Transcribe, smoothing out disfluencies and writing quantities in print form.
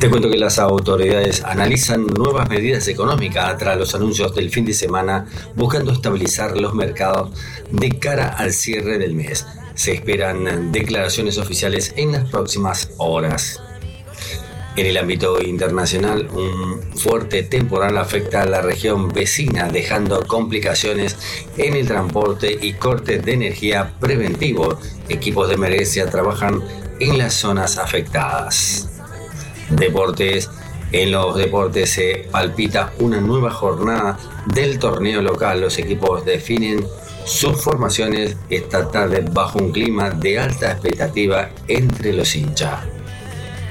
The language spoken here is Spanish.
Te cuento que las autoridades analizan nuevas medidas económicas tras los anuncios del fin de semana, buscando estabilizar los mercados de cara al cierre del mes. Se esperan declaraciones oficiales en las próximas horas. En el ámbito internacional, un fuerte temporal afecta a la región vecina, dejando complicaciones en el transporte y cortes de energía preventivo. Equipos de emergencia trabajan en las zonas afectadas. Deportes. En los deportes se palpita una nueva jornada del torneo local. Los equipos definen sus formaciones esta tarde bajo un clima de alta expectativa entre los hinchas.